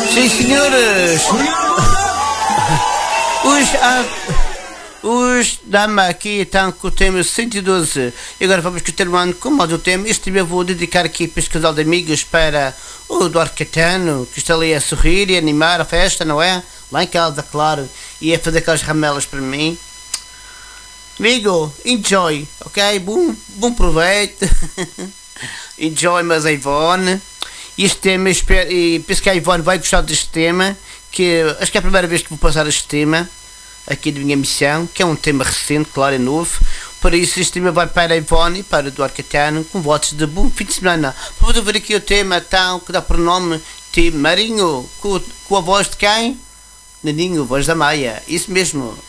Sim, senhores. Hoje dá-me aqui então com o tema 112. E agora vamos continuando com mais o tema. Este tema eu vou dedicar aqui para este casal de amigos, para o Eduardo Caetano, que está ali a sorrir e a animar a festa, não é? Lá em casa, claro. E a fazer aquelas ramelas para mim. Amigo, enjoy, ok? Bom proveito. Enjoy, mas a Ivone. Este tema, e penso que a Ivone vai gostar deste tema, que acho que é a primeira vez que vou passar este tema aqui da minha missão, que é um tema recente, claro, é novo. Por isso este tema vai para a Ivone e para o Eduardo Caetano, com votos de bom fim de semana. Vamos ver aqui o tema então, que dá por nome Tim Marinho, com a voz de quem? Naninho, voz da Maia, isso mesmo.